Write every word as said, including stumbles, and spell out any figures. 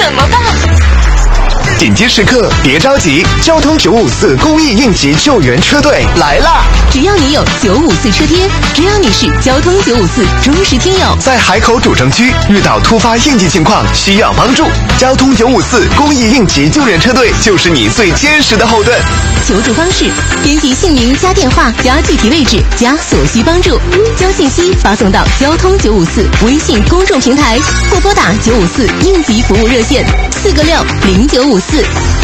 怎么办？ 紧急时刻别着急，交通九五四公益应急救援车队来啦！ 只要你有九五四车贴，只要你是交通九五四忠实听友， 在海口主城区遇到突发应急情况需要帮助，交通九五四公益应急救援车队就是你最坚实的后盾。 求助方式：编辑姓名加电话加具体位置加所需帮助，将信息发送到交通九五四微信公众平台，或拨打九五四应急服务热线四个六零九五四。